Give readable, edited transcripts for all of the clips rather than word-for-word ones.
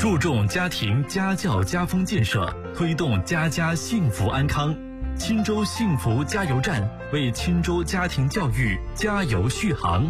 注重家庭家教家风建设，推动家家幸福安康。钦州幸福加油站为钦州家庭教育加油续航。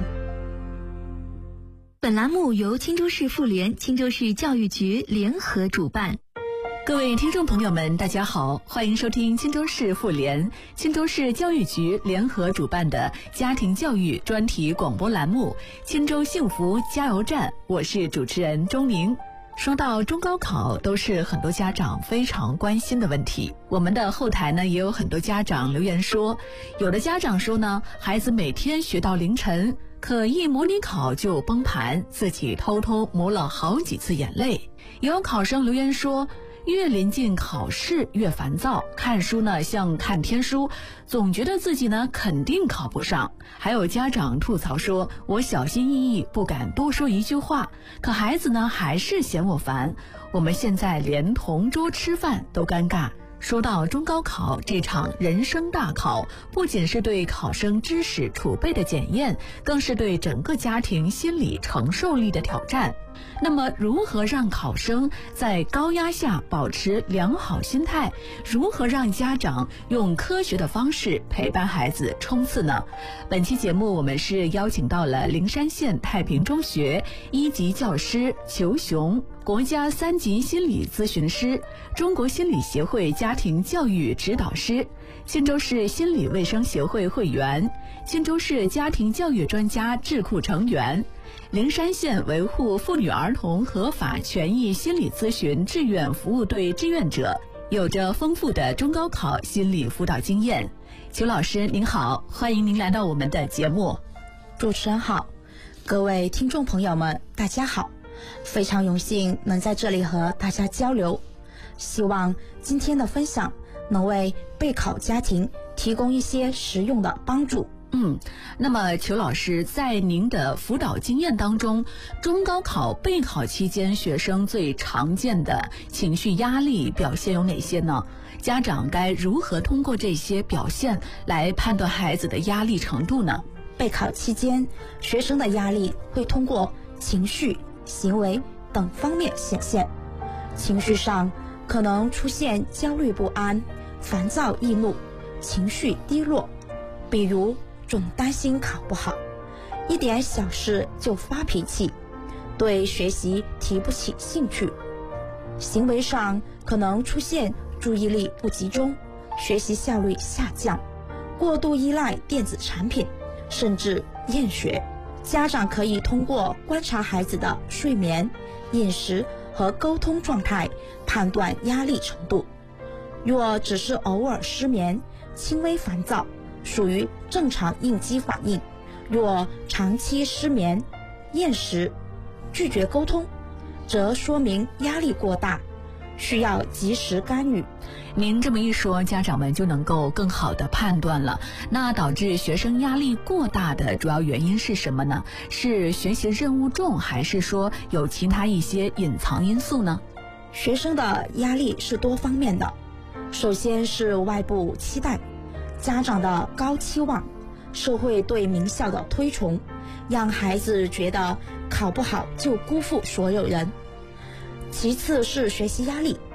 本栏目由钦州市妇联、钦州市教育局联合主办。 各位听众朋友们，大家好，欢迎收听钦州市妇联、钦州市教育局联合主办的家庭教育专题广播栏目《钦州幸福加油站》，我是主持人钟明。说到中高考，都是很多家长非常关心的问题。我们的后台呢，也有很多家长留言说，有的家长说呢，孩子每天学到凌晨，可一模拟考就崩盘，自己偷偷抹了好几次眼泪。也有考生留言说，越临近考试越烦躁，看书呢像看天书，总觉得自己呢肯定考不上。还有家长吐槽说，我小心翼翼不敢多说一句话，可孩子呢还是嫌我烦，我们现在连同桌吃饭都尴尬。说到中高考这场人生大考，不仅是对考生知识储备的检验，更是对整个家庭心理承受力的挑战。那么如何让考生在高压下保持良好心态？如何让家长用科学的方式陪伴孩子冲刺呢？本期节目我们是邀请到了灵山县太平中学1级教师裘雄，国家3级心理咨询师，中国心理协会家庭教育指导师，钦州市心理卫生协会会员，钦州市家庭教育专家智库成员，灵山县维护妇女儿童合法权益心理咨询志愿服务队志愿者，有着丰富的中高考心理辅导经验。裘老师您好，欢迎您来到我们的节目。 主持人好，各位听众朋友们大家好，非常荣幸能在这里和大家交流，希望今天的分享能为备考家庭提供一些实用的帮助。 那么裘老师，在您的辅导经验当中，中高考备考期间学生最常见的情绪压力表现有哪些呢？家长该如何通过这些表现来判断孩子的压力程度呢？ 备考期间，学生的压力会通过情绪、行为等方面显现。情绪上可能出现焦虑不安、烦躁易怒、情绪低落，比如总担心考不好，一点小事就发脾气，对学习提不起兴趣。行为上可能出现注意力不集中，学习效率下降，过度依赖电子产品，甚至厌学。家长可以通过观察孩子的睡眠、饮食和沟通状态判断压力程度。若只是偶尔失眠、轻微烦躁，属于正常应激反应；若长期失眠、厌食、拒绝沟通，则说明压力过大，需要及时干预。 您这么一说，家长们就能够更好地判断了。那导致学生压力过大的主要原因是什么呢？是学习任务重，还是说有其他一些隐藏因素呢？ 学生的压力是多方面的，首先是外部期待，家长的高期望，社会对名校的推崇，让孩子觉得考不好就辜负所有人。其次是学习压力，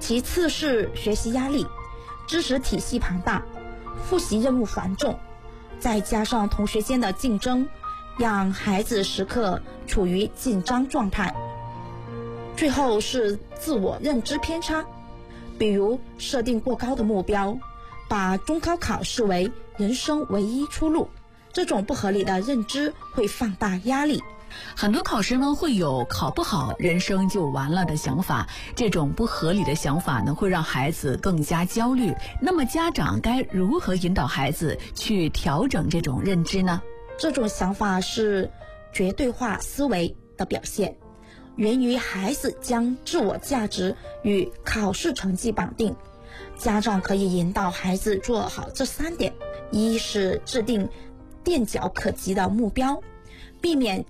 知识体系庞大，复习任务繁重，再加上同学间的竞争，让孩子时刻处于紧张状态。最后是自我认知偏差，比如设定过高的目标，把中高考视为人生唯一出路，这种不合理的认知会放大压力。 很多考生呢会有考不好人生就完了的想法，这种不合理的想法呢会让孩子更加焦虑。那么家长该如何引导孩子去调整这种认知呢？ 这种想法是绝对化思维的表现，源于孩子将自我价值与考试成绩绑定。家长可以引导孩子做好这3点：一是制定垫脚可及的目标，避免